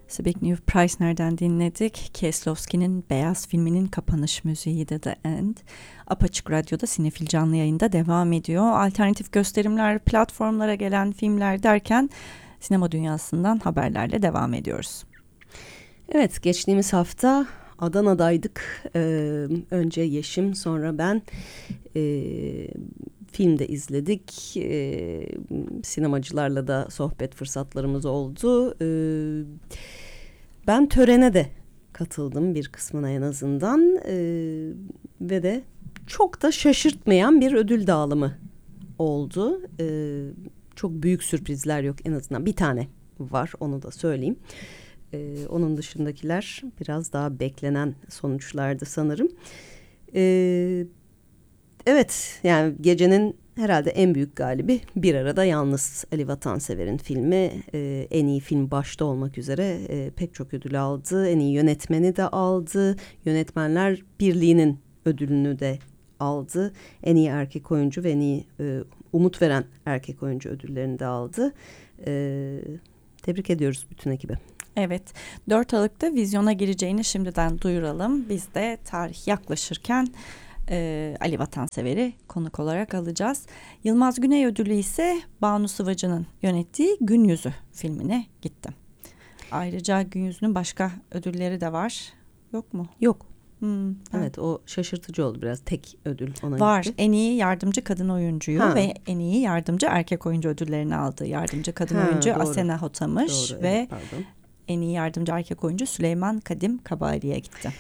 Zbigniew Preissner'den dinledik. Kieslowski'nin Beyaz filminin kapanış müziği de The End. Apaçık Radyo'da Sinefil canlı yayında devam ediyor. Alternatif gösterimler, platformlara gelen filmler derken sinema dünyasından haberlerle devam ediyoruz. Evet, geçtiğimiz hafta Adana'daydık. Önce Yeşim, sonra ben filmde izledik. Sinemacılarla da sohbet fırsatlarımız oldu. Ben törene de katıldım, bir kısmına en azından. Ve de çok da şaşırtmayan bir ödül dağılımı oldu. Çok büyük sürprizler yok, en azından bir tane var, onu da söyleyeyim. Onun dışındakiler biraz daha beklenen sonuçlardı sanırım. Evet, yani gecenin herhalde en büyük galibi Bir Arada Yalnız, Ali Vatansever'in filmi. En iyi film başta olmak üzere pek çok ödül aldı. En iyi yönetmeni de aldı. Yönetmenler Birliği'nin ödülünü de aldı. En iyi erkek oyuncu ve en iyi umut veren erkek oyuncu ödüllerini de aldı. Tebrik ediyoruz bütün ekibi. Evet, 4 Aralık'ta vizyona gireceğini şimdiden duyuralım. Biz de tarih yaklaşırken Ali Vatansever'i konuk olarak alacağız. Yılmaz Güney ödülü ise Banu Sıvacı'nın yönettiği Gün Yüzü filmine gitti. Ayrıca Gün Yüzü'nün başka ödülleri de var. Yok mu? Yok. Evet, o şaşırtıcı oldu biraz. Tek ödül ona var. gitti. En iyi yardımcı kadın oyuncuyu ve en iyi yardımcı erkek oyuncu ödüllerini aldı. Yardımcı kadın oyuncu doğru. Asena Hotamış Doğru, ve evet, en iyi yardımcı erkek oyuncu Süleyman Kadim Kabali'ye gitti.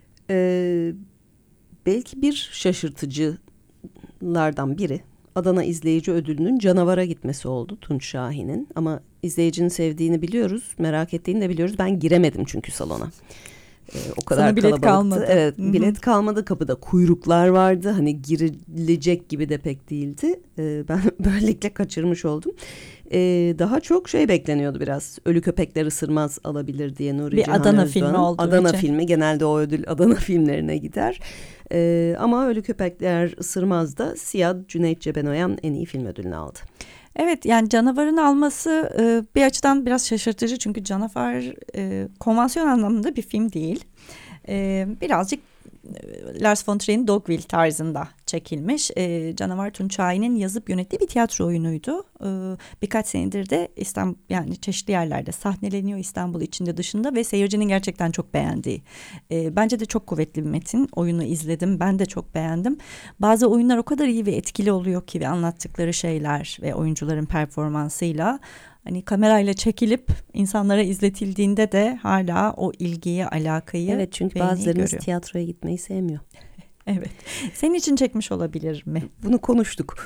Belki bir şaşırtıcılardan biri Adana İzleyici Ödülü'nün Canavar'a gitmesi oldu, Tunç Şahin'in. Ama izleyicinin sevdiğini biliyoruz, merak ettiğini de biliyoruz. Ben giremedim çünkü salona. O kadar sana bilet kalabalıktı. Kalmadı. Evet, Hı-hı. Bilet kalmadı, kapıda kuyruklar vardı. Hani girilecek gibi de pek değildi. Ben böylelikle kaçırmış oldum. Daha çok şey bekleniyordu biraz. Ölü Köpekler Isırmaz alabilir diye Nuri bir Cihan Adana Özdoğan. filmi olduğu Adana için. filmi, genelde o ödül Adana filmlerine gider. Ama Ölü Köpekler Isırmaz da Siyah Cüneyt Cebenoyan en iyi film ödülünü aldı. Evet, yani Canavar'ın alması bir açıdan biraz şaşırtıcı. Çünkü Canavar konvansiyon anlamında bir film değil. Birazcık Lars von Trier'in Dogville tarzında çekilmiş. Canavar Tunç Şahin'in yazıp yönettiği bir tiyatro oyunuydu. Birkaç senedir de İstanbul, yani çeşitli yerlerde sahneleniyor, İstanbul içinde dışında ve seyircinin gerçekten çok beğendiği. Bence de çok kuvvetli bir metin. Oyunu izledim, ben de çok beğendim. Bazı oyunlar o kadar iyi ve etkili oluyor ki ve anlattıkları şeyler ve oyuncuların performansıyla, hani kamerayla çekilip insanlara izletildiğinde de hala o ilgiyi, alakayı, evet, çünkü bazılarımız tiyatroya gitmeyi sevmiyor. Evet. Senin için çekmiş olabilir mi? Bunu konuştuk.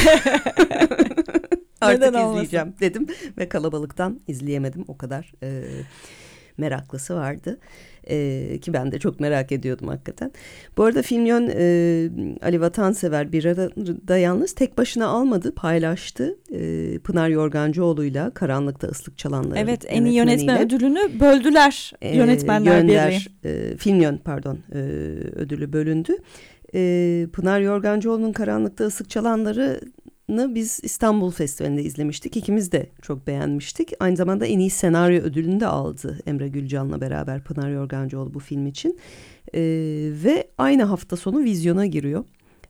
Artık izleyeceğim dedim ve kalabalıktan izleyemedim. O kadar meraklısı vardı. Ki ben de çok merak ediyordum hakikaten. Bu arada Filmyon Ali Vatansever Bir Arada Yalnız tek başına almadı, paylaştı. Pınar Yorgancıoğlu'yla Karanlıkta Islık Çalanları. Evet, en iyi yönetmen ödülünü böldüler Yönetmenler Birliği. Filmyon ödülü bölündü. Pınar Yorgancıoğlu'nun Karanlıkta Islık Çalanları'nı biz İstanbul Festivali'nde izlemiştik. İkimiz de çok beğenmiştik. Aynı zamanda en iyi senaryo ödülünü de aldı Emre Gülcan'la beraber Pınar Yorgancıoğlu bu film için. Ve aynı hafta sonu vizyona giriyor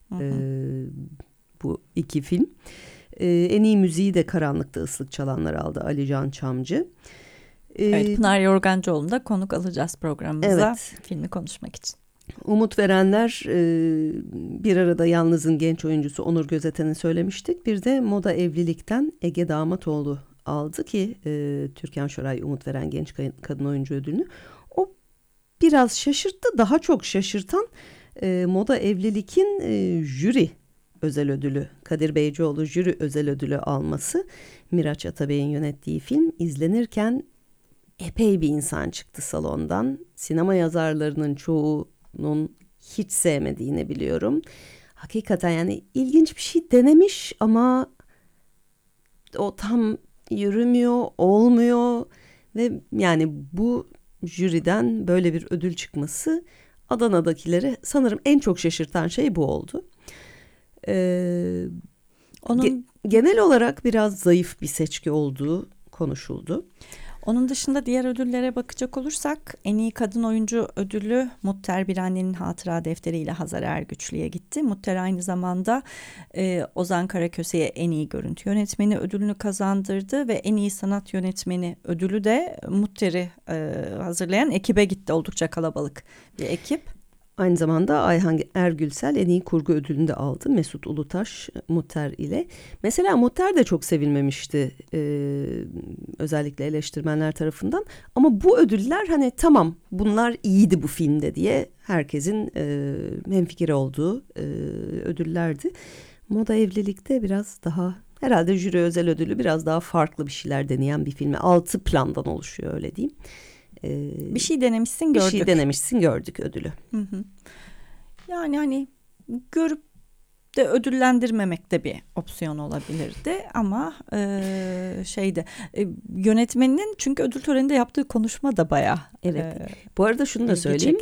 bu iki film. En iyi müziği de Karanlıkta Islık Çalanlar aldı Ali Can Çamcı. Evet, Pınar Yorgancıoğlu'nu da konuk alacağız programımıza, filmi konuşmak için. Umut verenler, Bir Arada Yalnız'ın genç oyuncusu Onur Gözeten'i söylemiştik. Bir de Moda Evlilik'ten Ege Damatoğlu aldı ki Türkan Şoray Umut Veren Genç Kadın Oyuncu ödülünü. O biraz şaşırttı. Daha çok şaşırtan Moda Evlilik'in jüri özel ödülü, Kadir Beycioğlu jüri özel ödülü alması. Miraç Atabey'in yönettiği film izlenirken epey bir insan çıktı salondan. Sinema yazarlarının çoğunun hiç sevmediğini biliyorum. Hakikaten yani ilginç bir şey denemiş ama o tam yürümüyor, olmuyor ve yani bu jüriden böyle bir ödül çıkması Adana'dakileri sanırım en çok şaşırtan şey bu oldu. Genel olarak biraz zayıf bir seçki olduğu konuşuldu. Onun dışında diğer ödüllere bakacak olursak en iyi kadın oyuncu ödülü Mutter Bir Annenin Hatıra Defteri ile Hazar Ergüçlü'ye gitti. Mutter aynı zamanda Ozan Karaköse'ye en iyi görüntü yönetmeni ödülünü kazandırdı ve en iyi sanat yönetmeni ödülü de Mutter'i hazırlayan ekibe gitti. Oldukça kalabalık bir ekip. Aynı zamanda Ayhan Ergülsel en iyi kurgu ödülünü de aldı Mesut Ulutaş Mutter ile. Mesela Mutter de çok sevilmemişti özellikle eleştirmenler tarafından. Ama bu ödüller hani tamam bunlar iyiydi bu filmde diye herkesin hemfikir olduğu ödüllerdi. Moda Evlilik'te biraz daha herhalde jüri özel ödülü biraz daha farklı bir şeyler deneyen bir filmi. 6 plandan oluşuyor öyle diyeyim. Bir şey denemişsin gördük. Bir şey denemişsin gördük ödülü. Hı hı. Yani hani görüp de ödüllendirmemek de bir opsiyon olabilirdi ama yönetmeninin çünkü ödül töreninde yaptığı konuşma da bayağı. Evet. Bu arada şunu da söyleyeyim.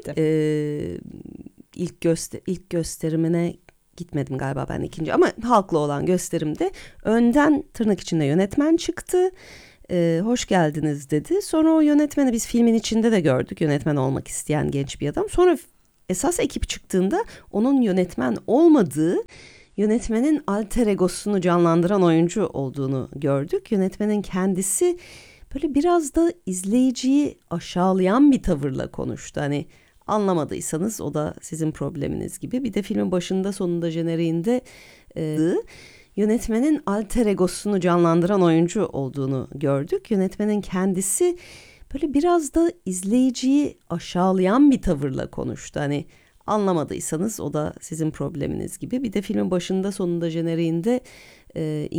İlk gösterimine gitmedim galiba ben ikinci ama halkla olan gösterimde önden tırnak içinde yönetmen çıktı. Hoş geldiniz dedi. Sonra o yönetmeni biz filmin içinde de gördük. Yönetmen olmak isteyen genç bir adam. Sonra esas ekip çıktığında onun yönetmen olmadığı, yönetmenin alter egosunu canlandıran oyuncu olduğunu gördük. Yönetmenin kendisi böyle biraz da izleyiciyi aşağılayan bir tavırla konuştu. Hani anlamadıysanız o da sizin probleminiz gibi. Bir de filmin başında sonunda jeneriğinde yönetmenin alter egosunu canlandıran oyuncu olduğunu gördük. Yönetmenin kendisi böyle biraz da izleyiciyi aşağılayan bir tavırla konuştu. Hani anlamadıysanız o da sizin probleminiz gibi. Bir de filmin başında sonunda jeneriğinde